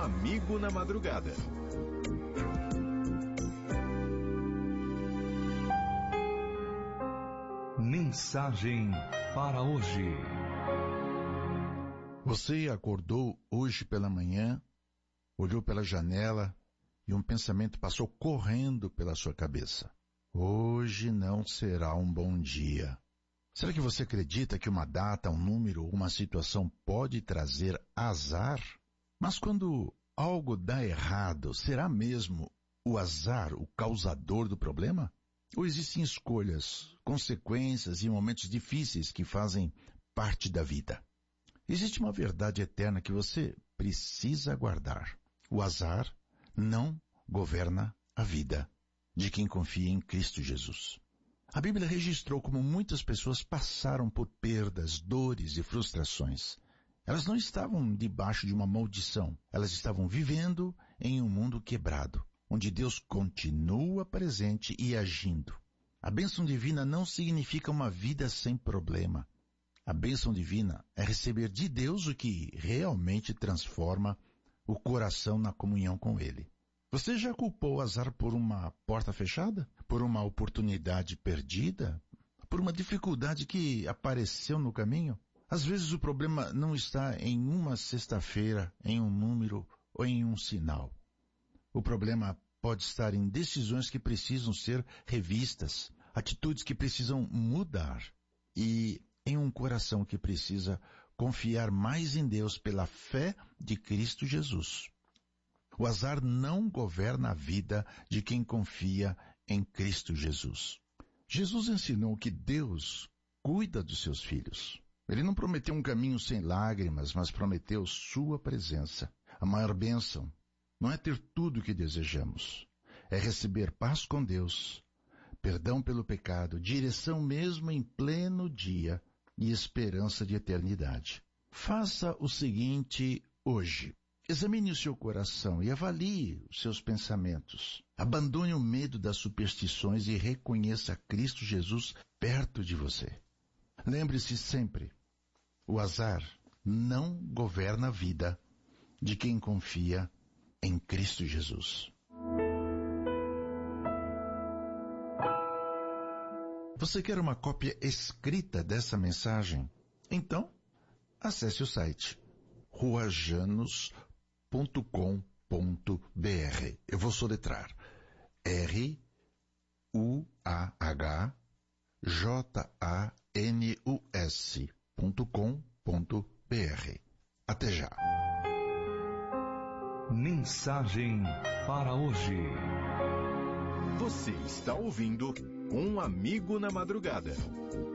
amigo na madrugada. Mensagem para hoje. Você acordou hoje pela manhã, olhou pela janela e um pensamento passou correndo pela sua cabeça. Hoje não será um bom dia. Será que você acredita que uma data, um número ou uma situação pode trazer azar? Mas quando algo dá errado, será mesmo o azar o causador do problema? Ou existem escolhas, consequências e momentos difíceis que fazem parte da vida? Existe uma verdade eterna que você precisa guardar. O azar não governa a vida de quem confia em Cristo Jesus. A Bíblia registrou como muitas pessoas passaram por perdas, dores e frustrações. Elas não estavam debaixo de uma maldição. Elas estavam vivendo em um mundo quebrado, onde Deus continua presente e agindo. A bênção divina não significa uma vida sem problema. A bênção divina é receber de Deus o que realmente transforma o coração na comunhão com Ele. Você já culpou o azar por uma porta fechada? Por uma oportunidade perdida? Por uma dificuldade que apareceu no caminho? Às vezes o problema não está em uma sexta-feira, em um número ou em um sinal. O problema pode estar em decisões que precisam ser revistas, atitudes que precisam mudar e em um coração que precisa confiar mais em Deus pela fé de Cristo Jesus. O azar não governa a vida de quem confia em Cristo Jesus. Jesus ensinou que Deus cuida dos seus filhos. Ele não prometeu um caminho sem lágrimas, mas prometeu sua presença. A maior bênção não é ter tudo o que desejamos. É receber paz com Deus, perdão pelo pecado, direção mesmo em pleno dia e esperança de eternidade. Faça o seguinte hoje. Examine o seu coração e avalie os seus pensamentos. Abandone o medo das superstições e reconheça Cristo Jesus perto de você. Lembre-se sempre, o azar não governa a vida de quem confia em Cristo Jesus. Você quer uma cópia escrita dessa mensagem? Então, acesse o site ruajanos.com.br. Eu vou soletrar ruajanus.com.br. Até já. Mensagem para hoje. Você está ouvindo Um Amigo na Madrugada.